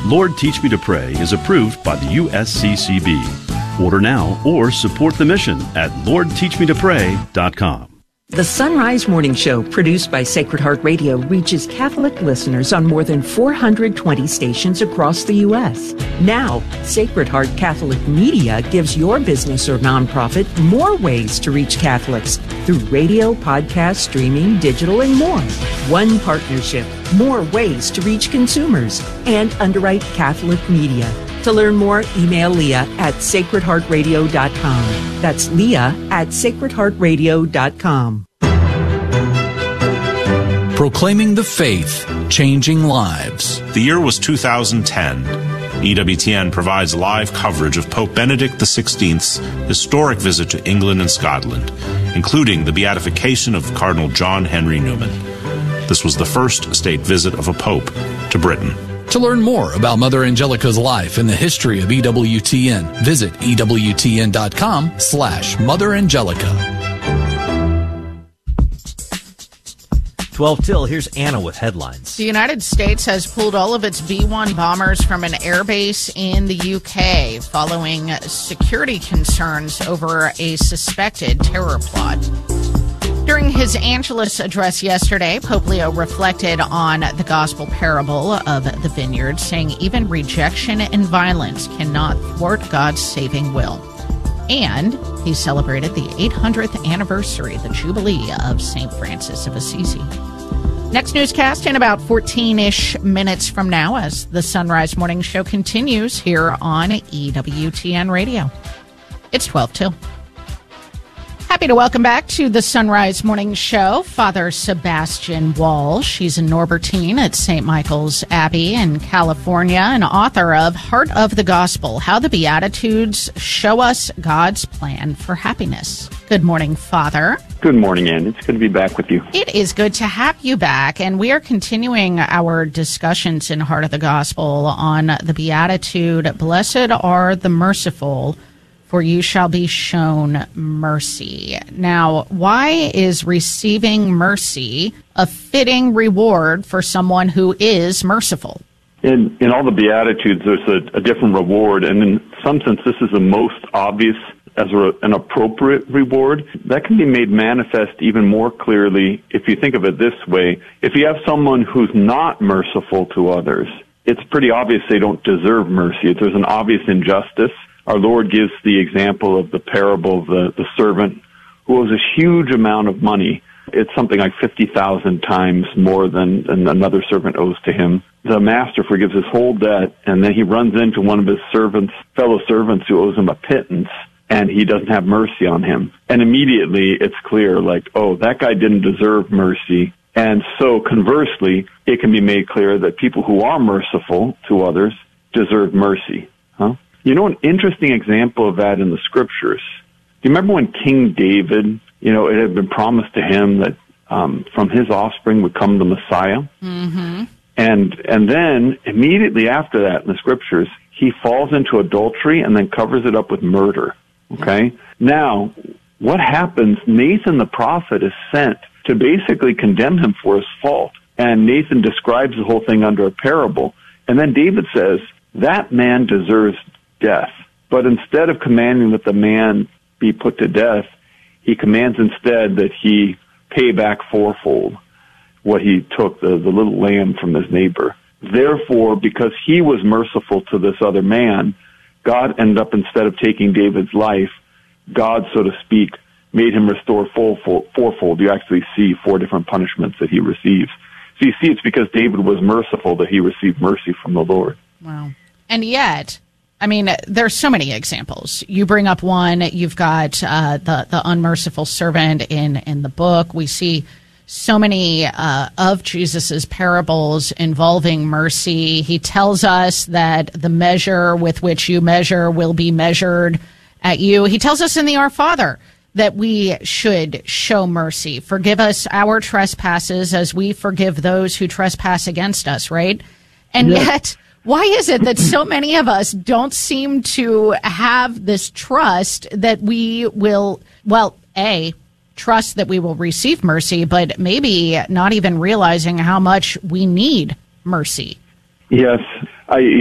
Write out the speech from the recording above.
Lord Teach Me to Pray is approved by the USCCB. Order now or support the mission at LordTeachMeToPray.com. The Sunrise Morning Show, produced by Sacred Heart Radio, reaches Catholic listeners on more than 420 stations across the U.S. Now, Sacred Heart Catholic Media gives your business or nonprofit more ways to reach Catholics through radio, podcast, streaming, digital, and more. One partnership, more ways to reach consumers, and underwrite Catholic media. To learn more, email Leah at sacredheartradio.com. That's Leah at sacredheartradio.com. Proclaiming the faith, changing lives. The year was 2010. EWTN provides live coverage of Pope Benedict XVI's historic visit to England and Scotland, including the beatification of Cardinal John Henry Newman. This was the first state visit of a pope to Britain. To learn more about Mother Angelica's life and the history of EWTN, visit EWTN.com/Mother Angelica. 12 till, here's Anna with headlines. The United States has pulled all of its B-1 bombers from an airbase in the UK following security concerns over a suspected terror plot. During his Angelus address yesterday, Pope Leo reflected on the gospel parable of the vineyard, saying even rejection and violence cannot thwart God's saving will. And he celebrated the 800th anniversary, the Jubilee of St. Francis of Assisi. Next newscast in about 14-ish minutes from now as the Sunrise Morning Show continues here on EWTN Radio. It's 12 till. Happy to welcome back to the Sunrise Morning Show, Father Sebastian Walsh. He's in Norbertine at St. Michael's Abbey in California and author of Heart of the Gospel, How the Beatitudes Show Us God's Plan for Happiness. Good morning, Father. Good morning, Ann. It's good to be back with you. It is good to have you back, and we are continuing our discussions in Heart of the Gospel on the Beatitude, Blessed are the merciful, for you shall be shown mercy. Now, why is receiving mercy a fitting reward for someone who is merciful? In all the Beatitudes, there's a different reward, and in some sense, this is the most obvious as an appropriate reward. That can be made manifest even more clearly if you think of it this way. If you have someone who's not merciful to others, it's pretty obvious they don't deserve mercy. There's an obvious injustice. Our Lord gives the example of the parable of the servant who owes a huge amount of money. It's something like 50,000 times more than another servant owes to him. The master forgives his whole debt, and then he runs into one of his fellow servants who owes him a pittance, and he doesn't have mercy on him. And immediately it's clear, like, oh, that guy didn't deserve mercy. And so conversely, it can be made clear that people who are merciful to others deserve mercy. You know, an interesting example of that in the scriptures. Do you remember when King David, it had been promised to him that from his offspring would come the Messiah? Mm-hmm. And then immediately after that in the scriptures, he falls into adultery and then covers it up with murder. Okay? Now, what happens? Nathan the prophet is sent to basically condemn him for his fault. And Nathan describes the whole thing under a parable. And then David says, that man deserves death. But instead of commanding that the man be put to death, he commands instead that he pay back fourfold what he took, the little lamb from his neighbor. Therefore, because he was merciful to this other man, God ended up, instead of taking David's life, God, so to speak, made him restore fourfold. You actually see 4 different punishments that he receives. So you see, it's because David was merciful that he received mercy from the Lord. Wow. And yet, I mean, there's so many examples. You bring up one. You've got the unmerciful servant in the book. We see so many of Jesus's parables involving mercy. He tells us that the measure with which you measure will be measured at you. He tells us in the Our Father that we should show mercy. Forgive us our trespasses as we forgive those who trespass against us, right? And yet, why is it that so many of us don't seem to have this trust that we will, trust that we will receive mercy, but maybe not even realizing how much we need mercy? Yes.